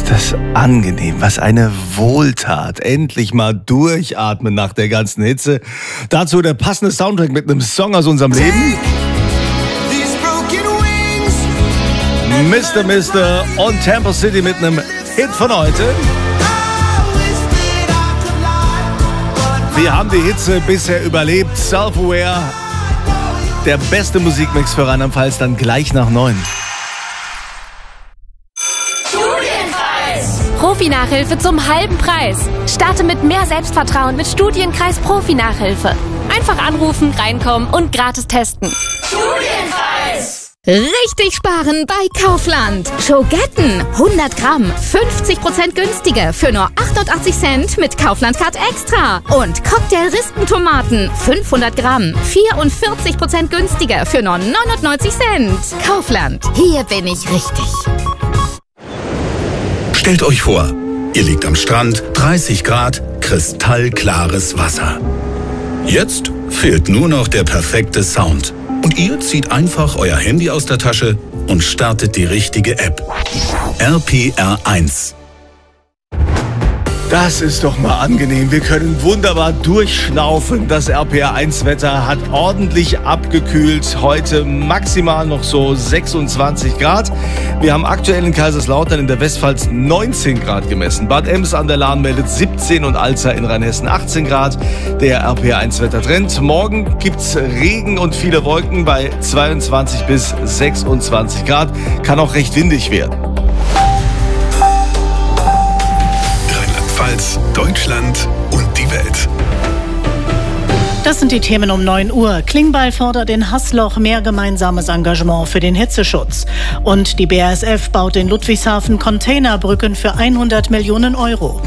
Ist das angenehm, was eine Wohltat. Endlich mal durchatmen nach der ganzen Hitze. Dazu der passende Soundtrack mit einem Song aus unserem Leben. Mr. Mister und Tampa City mit einem Hit von heute. Wir haben die Hitze bisher überlebt. Self-Aware, der beste Musikmix für Rheinland-Pfalz, dann gleich nach 9. Profi-Nachhilfe zum halben Preis. Starte mit mehr Selbstvertrauen mit Studienkreis Profi-Nachhilfe. Einfach anrufen, reinkommen und gratis testen. Studienkreis! Richtig sparen bei Kaufland. Schogetten 100 Gramm, 50% günstiger für nur 88 Cent mit Kaufland Card Extra. Und Cocktail-Rispentomaten 500 Gramm, 44% günstiger für nur 99 Cent. Kaufland, hier bin ich richtig. Stellt euch vor, ihr liegt am Strand, 30 Grad, kristallklares Wasser. Jetzt fehlt nur noch der perfekte Sound. Und ihr zieht einfach euer Handy aus der Tasche und startet die richtige App. RPR1. Das ist doch mal angenehm. Wir können wunderbar durchschnaufen. Das RPR1-Wetter hat ordentlich abgekühlt. Heute maximal noch so 26 Grad. Wir haben aktuell in Kaiserslautern in der Westpfalz 19 Grad gemessen. Bad Ems an der Lahn meldet 17 und Alza in Rheinhessen 18 Grad. Der RPR1-Wettertrend. Morgen gibt's Regen und viele Wolken bei 22 bis 26 Grad. Kann auch recht windig werden. Deutschland und die Welt. Das sind die Themen um 9 Uhr. Klingbeil fordert in Haßloch mehr gemeinsames Engagement für den Hitzeschutz. Und die BASF baut in Ludwigshafen Containerbrücken für 100 Millionen Euro.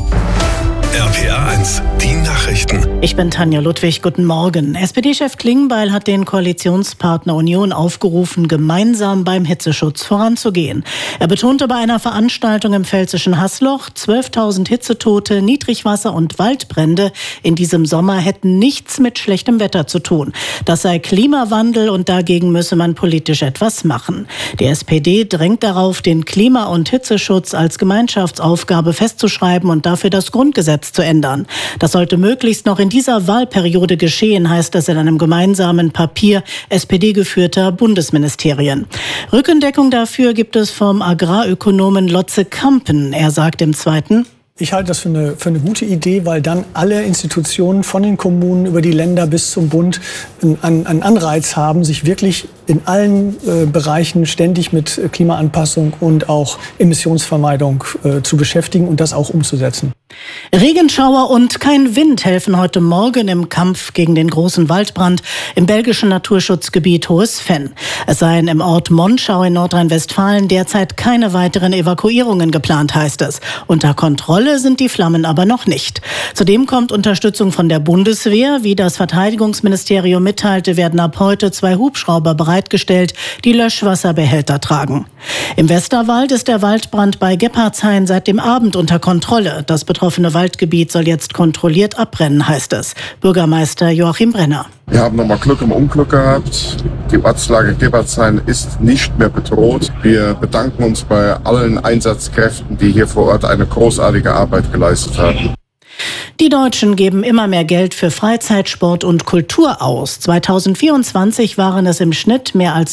RPR1, die Nachrichten. Ich bin Tanja Ludwig, guten Morgen. SPD-Chef Klingbeil hat den Koalitionspartner Union aufgerufen, gemeinsam beim Hitzeschutz voranzugehen. Er betonte bei einer Veranstaltung im pfälzischen Haßloch, 12.000 Hitzetote, Niedrigwasser und Waldbrände in diesem Sommer hätten nichts mit schlechtem Wetter zu tun. Das sei Klimawandel und dagegen müsse man politisch etwas machen. Die SPD drängt darauf, den Klima- und Hitzeschutz als Gemeinschaftsaufgabe festzuschreiben und dafür das Grundgesetz zu ändern. Das sollte möglichst noch in dieser Wahlperiode geschehen, heißt es in einem gemeinsamen Papier SPD-geführter Bundesministerien. Rückendeckung dafür gibt es vom Agrarökonomen Lotze Kampen. Er sagt im Zweiten: Ich halte das für eine gute Idee, weil dann alle Institutionen von den Kommunen über die Länder bis zum Bund einen Anreiz haben, sich wirklich in allen Bereichen ständig mit Klimaanpassung und auch Emissionsvermeidung zu beschäftigen und das auch umzusetzen. Regenschauer und kein Wind helfen heute Morgen im Kampf gegen den großen Waldbrand im belgischen Naturschutzgebiet Hohes Venn. Es seien im Ort Monschau in Nordrhein-Westfalen derzeit keine weiteren Evakuierungen geplant, heißt es. Unter Kontrolle sind die Flammen aber noch nicht. Zudem kommt Unterstützung von der Bundeswehr. Wie das Verteidigungsministerium mitteilte, werden ab heute 2 Hubschrauber bereitgestellt, die Löschwasserbehälter tragen. Im Westerwald ist der Waldbrand bei Gebhardshain seit dem Abend unter Kontrolle. Das betroffene Waldgebiet soll jetzt kontrolliert abbrennen, heißt es. Bürgermeister Joachim Brenner. Wir haben nochmal Glück im Unglück gehabt. Die Ortslage Gebhardshain ist nicht mehr bedroht. Wir bedanken uns bei allen Einsatzkräften, die hier vor Ort eine großartige Arbeit geleistet haben. Die Deutschen geben immer mehr Geld für Freizeit, Sport und Kultur aus. 2024 waren es im Schnitt mehr als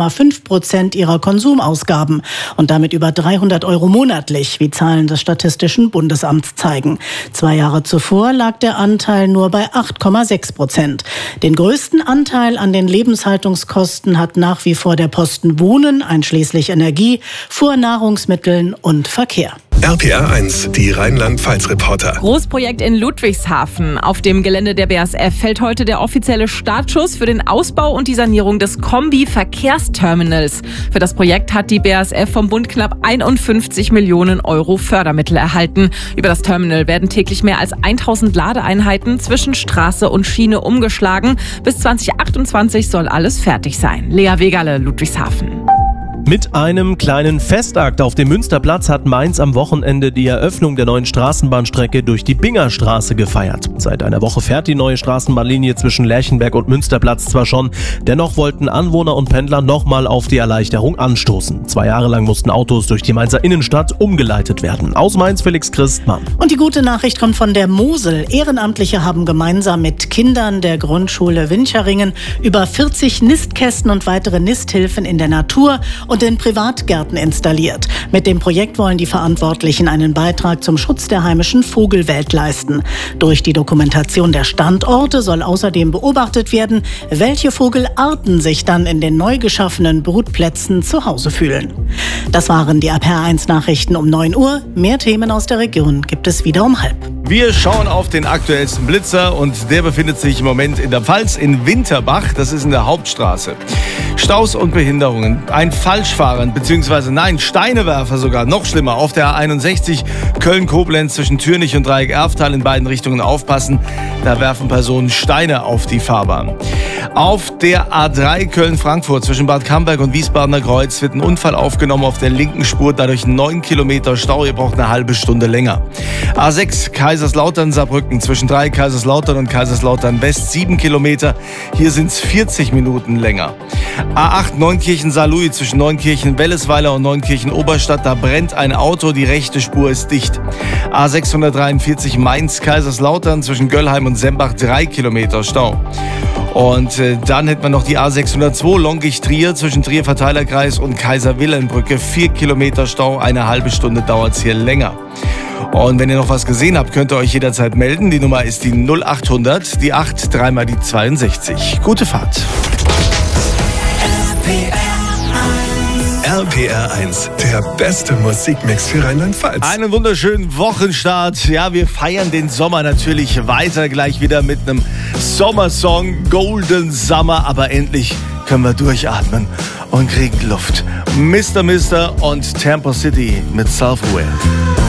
9,5% ihrer Konsumausgaben und damit über 300 Euro monatlich, wie Zahlen des Statistischen Bundesamts zeigen. 2 Jahre zuvor lag der Anteil nur bei 8,6%. Den größten Anteil an den Lebenshaltungskosten hat nach wie vor der Posten Wohnen, einschließlich Energie, Fuhrnahrungsmitteln und Verkehr. RPR1, die Rheinland-Pfalz-Reporter. Großprojekt in Ludwigshafen. Auf dem Gelände der BASF fällt heute der offizielle Startschuss für den Ausbau und die Sanierung des Kombi-Verkehrsterminals. Für das Projekt hat die BASF vom Bund knapp 51 Millionen Euro Fördermittel erhalten. Über das Terminal werden täglich mehr als 1000 Ladeeinheiten zwischen Straße und Schiene umgeschlagen. Bis 2028 soll alles fertig sein. Lea Wegerle, Ludwigshafen. Mit einem kleinen Festakt auf dem Münsterplatz hat Mainz am Wochenende die Eröffnung der neuen Straßenbahnstrecke durch die Bingerstraße gefeiert. Seit einer Woche fährt die neue Straßenbahnlinie zwischen Lerchenberg und Münsterplatz zwar schon, dennoch wollten Anwohner und Pendler nochmal auf die Erleichterung anstoßen. 2 Jahre lang mussten Autos durch die Mainzer Innenstadt umgeleitet werden. Aus Mainz Felix Christmann. Und die gute Nachricht kommt von der Mosel. Ehrenamtliche haben gemeinsam mit Kindern der Grundschule Wincheringen über 40 Nistkästen und weitere Nisthilfen in der Natur und in Privatgärten installiert. Mit dem Projekt wollen die Verantwortlichen einen Beitrag zum Schutz der heimischen Vogelwelt leisten. Durch die Dokumentation der Standorte soll außerdem beobachtet werden, welche Vogelarten sich dann in den neu geschaffenen Brutplätzen zu Hause fühlen. Das waren die RPR1 Nachrichten um 9 Uhr. Mehr Themen aus der Region gibt es wieder um 12:30. Wir schauen auf den aktuellsten Blitzer und der befindet sich im Moment in der Pfalz in Winterbach. Das ist in der Hauptstraße. Staus und Behinderungen, ein Falschfahren bzw. Steinewerfer sogar, noch schlimmer, auf der A61 Köln-Koblenz zwischen Türnich und Dreieck-Erftal in beiden Richtungen aufpassen. Da werfen Personen Steine auf die Fahrbahn. Auf der A3 Köln-Frankfurt zwischen Bad Camberg und Wiesbadener Kreuz wird ein Unfall aufgenommen auf der linken Spur, dadurch 9 Kilometer Stau, ihr braucht eine halbe Stunde länger. A6 Kaiserslautern-Saarbrücken zwischen Dreieck Kaiserslautern und Kaiserslautern West 7 Kilometer, hier sind es 40 Minuten länger. A8 Neunkirchen-Saarlouis zwischen Neunkirchen-Wellesweiler und Neunkirchen-Oberstadt, da brennt ein Auto, die rechte Spur ist dicht. A643 Mainz-Kaiserslautern zwischen Göllheim und Sembach 3 Kilometer Stau. Und dann hätten wir noch die A602 Longich-Trier zwischen Trier-Verteilerkreis und Kaiser-Wilhelm-Brücke. 4 Kilometer Stau, eine halbe Stunde dauert es hier länger. Und wenn ihr noch was gesehen habt, könnt ihr euch jederzeit melden. Die Nummer ist die 0800, die 8, dreimal die 62. Gute Fahrt. RPR1, der beste Musikmix für Rheinland-Pfalz. Einen wunderschönen Wochenstart. Ja, wir feiern den Sommer natürlich weiter, gleich wieder mit einem Sommersong, Golden Summer. Aber endlich können wir durchatmen und kriegen Luft. Mr. und Tampa City mit Self-Aware.